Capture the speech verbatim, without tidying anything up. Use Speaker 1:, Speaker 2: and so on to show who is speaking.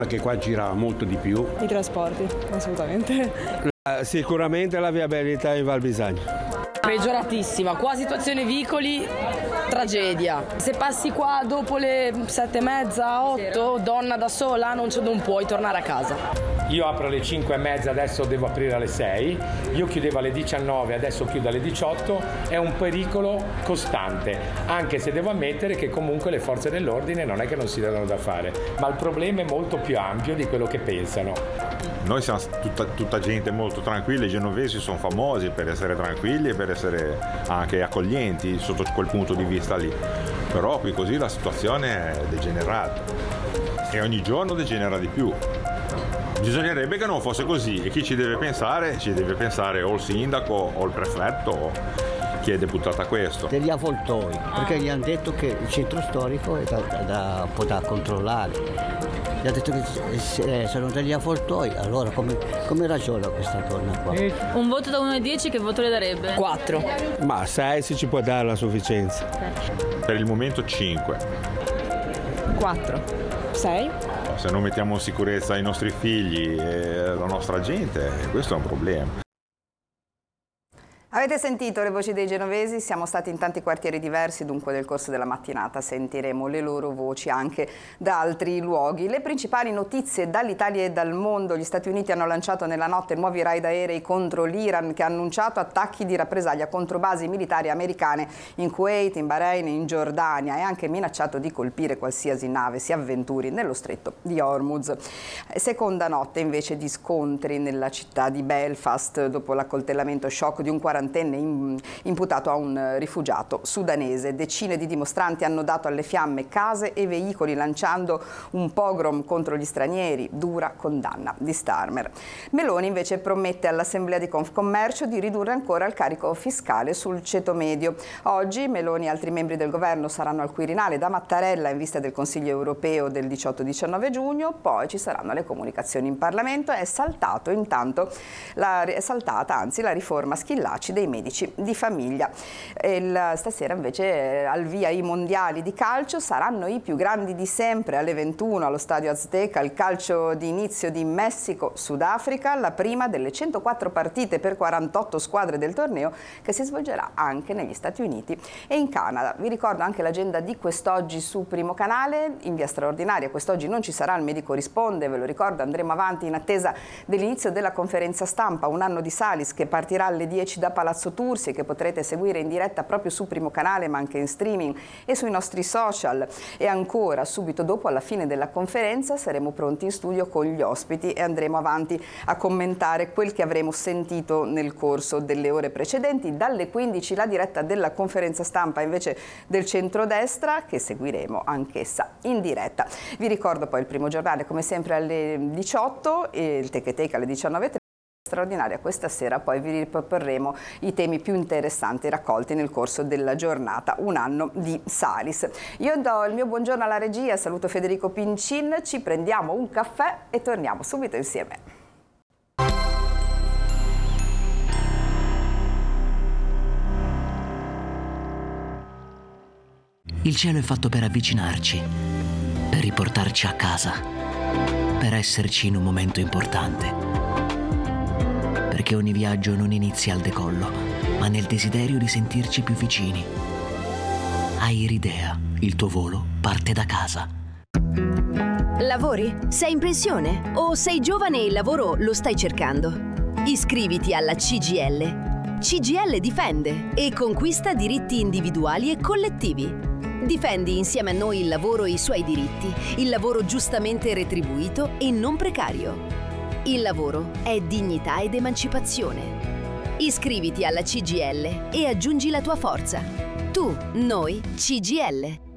Speaker 1: Che qua gira molto di più.
Speaker 2: I trasporti, assolutamente.
Speaker 1: Uh, sicuramente la viabilità in Val Bisagno.
Speaker 3: Peggioratissima, qua situazione vicoli, tragedia. Se passi qua dopo le sette e mezza, otto, donna da sola, non, non puoi tornare a casa.
Speaker 4: Io apro alle cinque e mezza, adesso devo aprire alle sei, io chiudevo alle diciannove, adesso chiudo alle diciotto, è un pericolo costante, anche se devo ammettere che comunque le forze dell'ordine non è che non si danno da fare, ma il problema è molto più ampio di quello che pensano.
Speaker 5: Noi siamo tutta, tutta gente molto tranquilla, i genovesi sono famosi per essere tranquilli e per essere anche accoglienti sotto quel punto di vista lì, però qui così la situazione è degenerata e ogni giorno degenera di più. Bisognerebbe che non fosse così e chi ci deve pensare, ci deve pensare o il sindaco o il prefetto o chi è deputato a questo.
Speaker 6: Degli avvoltoi, perché gli hanno detto che il centro storico è da, da, un po' da controllare. Gli hanno detto che se sono degli avvoltoi, allora come, come ragiona questa donna qua?
Speaker 7: Un voto da uno a dieci che voto le darebbe?
Speaker 3: quattro.
Speaker 1: Ma sei se ci può dare la sufficienza.
Speaker 5: Per il momento cinque.
Speaker 2: quattro. sei.
Speaker 5: Se non mettiamo in sicurezza i nostri figli e la nostra gente, questo è un problema.
Speaker 8: Avete sentito le voci dei genovesi? Siamo stati in tanti quartieri diversi, dunque nel corso della mattinata sentiremo le loro voci anche da altri luoghi. Le principali notizie dall'Italia e dal mondo: gli Stati Uniti hanno lanciato nella notte nuovi raid aerei contro l'Iran, che ha annunciato attacchi di rappresaglia contro basi militari americane in Kuwait, in Bahrain e in Giordania, e anche minacciato di colpire qualsiasi nave si avventuri nello stretto di Hormuz. Seconda notte invece di scontri nella città di Belfast dopo l'accoltellamento shock di un quarantenne imputato a un rifugiato sudanese. Decine di dimostranti hanno dato alle fiamme case e veicoli lanciando un pogrom contro gli stranieri, dura condanna di Starmer. Meloni invece promette all'Assemblea di Confcommercio di ridurre ancora il carico fiscale sul ceto medio. Oggi Meloni e altri membri del governo saranno al Quirinale da Mattarella in vista del Consiglio europeo del diciotto diciannove giugno, poi ci saranno le comunicazioni in Parlamento. È saltato intanto la, è saltata anzi la riforma Schillaci dei medici di famiglia. Il, stasera invece al via i mondiali di calcio, saranno i più grandi di sempre alle ventuno allo stadio Azteca, il calcio di inizio di Messico-Sudafrica, la prima delle centoquattro partite per quarantotto squadre del torneo che si svolgerà anche negli Stati Uniti e in Canada. Vi ricordo anche l'agenda di quest'oggi su Primo Canale, in via straordinaria. Quest'oggi non ci sarà il Medico Risponde, ve lo ricordo, andremo avanti in attesa dell'inizio della conferenza stampa Un anno di Salis, che partirà alle dieci da Palazzo Tursi, che potrete seguire in diretta proprio su Primo Canale ma anche in streaming e sui nostri social. E ancora subito dopo, alla fine della conferenza, saremo pronti in studio con gli ospiti e andremo avanti a commentare quel che avremo sentito nel corso delle ore precedenti. Dalle quindici la diretta della conferenza stampa invece del centrodestra, che seguiremo anch'essa in diretta. Vi ricordo poi il Primo Giornale come sempre alle diciotto e il Tech e Take alle diciannove e trenta. Straordinaria questa sera, poi vi riproporremo i temi più interessanti raccolti nel corso della giornata, un anno di Salis. Io do il mio buongiorno alla regia, saluto Federico Pincin, ci prendiamo un caffè e torniamo subito insieme.
Speaker 9: Il cielo è fatto per avvicinarci, per riportarci a casa, per esserci in un momento importante. Perché ogni viaggio non inizia al decollo, ma nel desiderio di sentirci più vicini. Airidea, il tuo volo parte da casa.
Speaker 10: Lavori? Sei in pensione? O sei giovane e il lavoro lo stai cercando? Iscriviti alla C G I L. C G I L difende e conquista diritti individuali e collettivi. Difendi insieme a noi il lavoro e i suoi diritti, il lavoro giustamente retribuito e non precario. Il lavoro è dignità ed emancipazione. Iscriviti alla C G I L e aggiungi la tua forza. Tu, noi, C G I L.